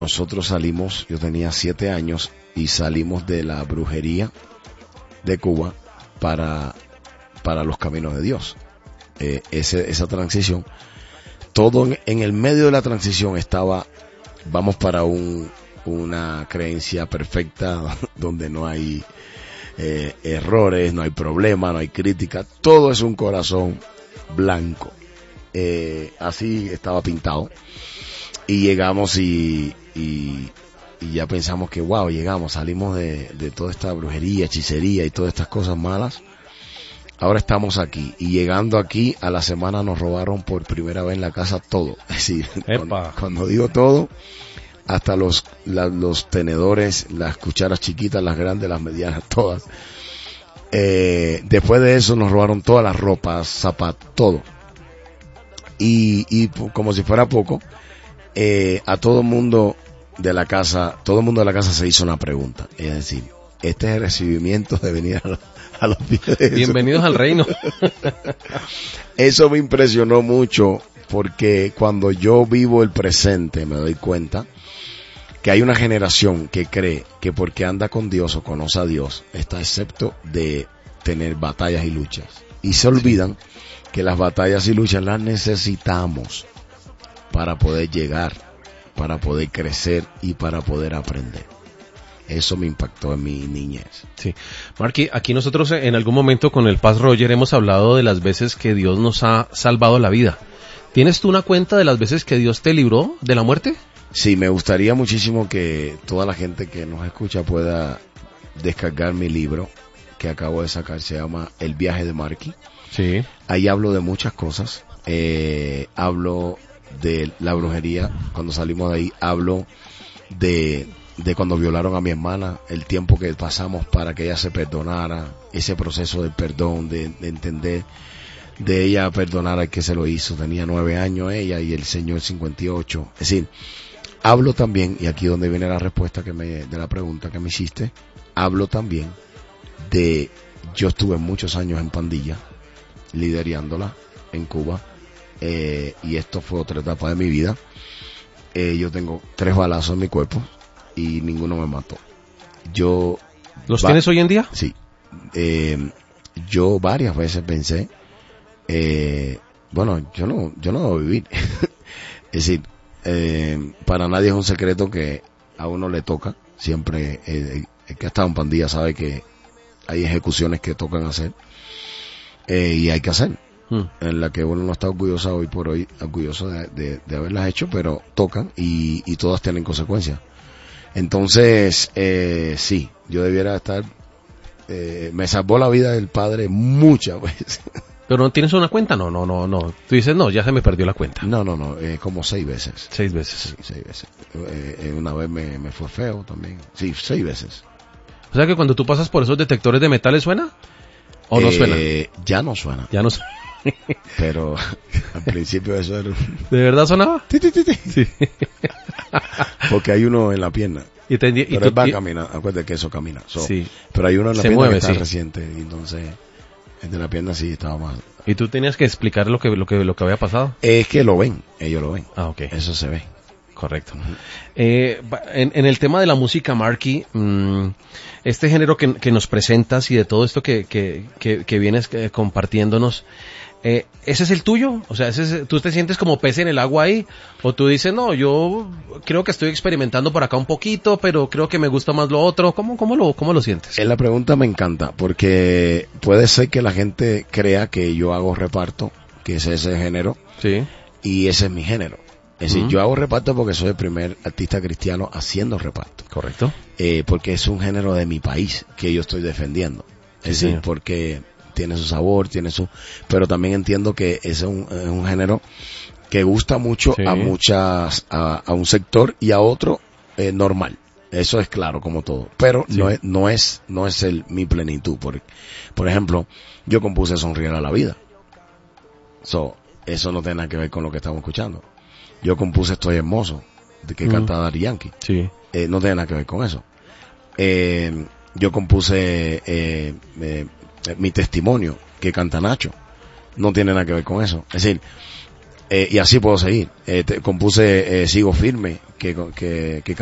nosotros salimos, yo tenía 7 años y salimos de la brujería de Cuba para los caminos de Dios. Esa transición, todo en el medio de la transición estaba, vamos para una creencia perfecta donde no hay errores, no hay problema, no hay crítica, todo es un corazón blanco. Así estaba pintado. Y llegamos y ya pensamos que wow, llegamos, salimos de toda esta brujería, hechicería y todas estas cosas malas. Ahora estamos aquí, y llegando aquí a la semana nos robaron por primera vez en la casa todo. Es decir, cuando digo todo, hasta los tenedores, las cucharas chiquitas, las grandes, las medianas, todas. Después de eso nos robaron todas las ropas, zapatos, todo. Y como si fuera poco, a todo el mundo de la casa se hizo una pregunta. Es decir, este es el recibimiento de venir a los pies de Jesús. Bienvenidos al reino. Eso me impresionó mucho, porque cuando yo vivo el presente me doy cuenta que hay una generación que cree que porque anda con Dios o conoce a Dios está excepto de tener batallas y luchas, y se olvidan que las batallas y luchas las necesitamos para poder llegar, para poder crecer y para poder aprender. Eso me impactó en mi niñez. Sí. Marky, aquí nosotros en algún momento con el Paz Roger hemos hablado de las veces que Dios nos ha salvado la vida. ¿Tienes tú una cuenta de las veces que Dios te libró de la muerte? Sí, me gustaría muchísimo que toda la gente que nos escucha pueda descargar mi libro que acabo de sacar. Se llama El viaje de Marky. Sí. Ahí hablo de muchas cosas. Hablo de la brujería, cuando salimos de ahí. Hablo de cuando violaron a mi hermana, el tiempo que pasamos para que ella se perdonara, ese proceso del perdón, de entender, de ella perdonar al que se lo hizo. Tenía 9 años ella y el señor 58. Es decir, hablo también, y aquí donde viene la respuesta de la pregunta que me hiciste, hablo también de, yo estuve muchos años en pandilla, liderándola en Cuba, y esto fue otra etapa de mi vida. Yo tengo 3 balazos en mi cuerpo y ninguno me mató. ¿Los tienes hoy en día? Sí. Yo varias veces pensé, bueno, yo no debo vivir. Es decir, para nadie es un secreto que a uno le toca. Siempre, el que ha estado en pandilla sabe que hay ejecuciones que tocan hacer, y hay que hacer, en la que uno no está orgulloso hoy por hoy, orgulloso de haberlas hecho, pero tocan y todas tienen consecuencias. Entonces, sí, yo debiera estar, me salvó la vida del padre muchas veces. ¿Pero no tienes una cuenta? No. Tú dices, no, ya se me perdió la cuenta. No, como 6 veces. 6 veces. Sí, 6 veces. Una vez me fue feo también. Sí, 6 veces. O sea que cuando tú pasas por esos detectores de metales, ¿suena? ¿O no suena? Ya no suena. Ya no suena. Pero al principio eso era... ¿De verdad sonaba? Sí. Porque hay uno en la pierna. Pero él va a caminar, acuérdate que eso camina. Sí. Pero hay uno en la se pierna mueve, que está sí. reciente, y entonces el de la pierna sí estaba mal. ¿Y tú tenías que explicar lo que había pasado? Es que lo ven, ellos lo ven. Ah, ok. Eso se ve. Correcto. En el tema de la música, Marky, este género que nos presentas y de todo esto que vienes compartiéndonos, ¿ese es el tuyo? O sea, ¿tú te sientes como pez en el agua ahí? ¿O tú dices, no, yo creo que estoy experimentando por acá un poquito, pero creo que me gusta más lo otro? ¿Cómo lo sientes? La pregunta me encanta, porque puede ser que la gente crea que yo hago reparto, que ese es ese género, sí, y ese es mi género. Es decir, yo hago reparto porque soy el primer artista cristiano haciendo reparto. Correcto. Porque es un género de mi país que yo estoy defendiendo. Es decir, porque tiene su sabor, pero también entiendo que es un género que gusta mucho a un sector y a otro normal. Eso es claro, como todo. Pero no es mi plenitud. Por ejemplo, yo compuse Sonreír a la Vida. Eso no tiene nada que ver con lo que estamos escuchando. Yo compuse Estoy Hermoso, de que canta Daddy Yankee. Sí. No tiene nada que ver con eso. Yo compuse Mi Testimonio, que canta Nacho. No tiene nada que ver con eso. Es decir, y así puedo seguir. Compuse Sigo Firme, que